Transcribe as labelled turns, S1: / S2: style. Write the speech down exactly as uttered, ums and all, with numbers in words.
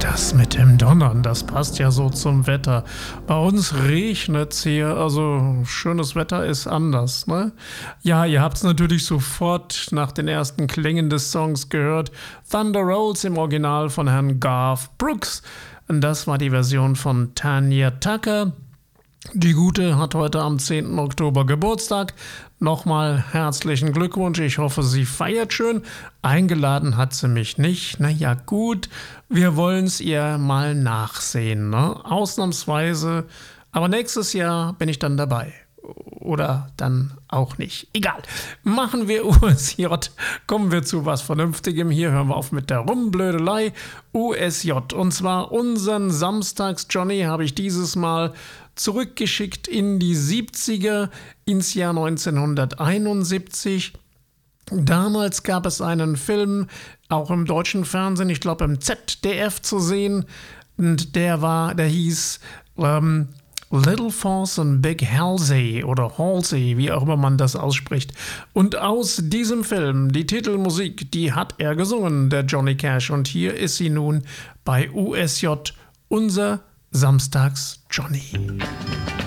S1: Das mit dem Donnern, das passt ja so zum Wetter. Bei uns regnet's hier, also schönes Wetter ist anders, ne? Ja, ihr habt's natürlich sofort nach den ersten Klängen des Songs gehört. Thunder Rolls im Original von Herrn Garth Brooks. Das war die Version von Tanya Tucker. Die Gute hat heute am zehnten Oktober Geburtstag. Nochmal herzlichen Glückwunsch. Ich hoffe, sie feiert schön. Eingeladen hat sie mich nicht. Na ja, gut. Wir wollen's ihr mal nachsehen, ne? Ausnahmsweise. Aber nächstes Jahr bin ich dann dabei. Oder dann auch nicht. Egal. Machen wir U S J. Kommen wir zu was Vernünftigem. Hier hören wir auf mit der Rumblödelei. U S J. Und zwar unseren Samstags-Johnny habe ich dieses Mal zurückgeschickt in die siebziger, ins Jahr neunzehnhunderteinundsiebzig. Damals gab es einen Film, auch im deutschen Fernsehen, ich glaube im Z D F zu sehen. Und der war, der hieß ähm, Little Force and Big Halsey oder Halsey, wie auch immer man das ausspricht. Und aus diesem Film, die Titelmusik, die hat er gesungen, der Johnny Cash. Und hier ist sie nun bei U S J, unser Samstags Johnny.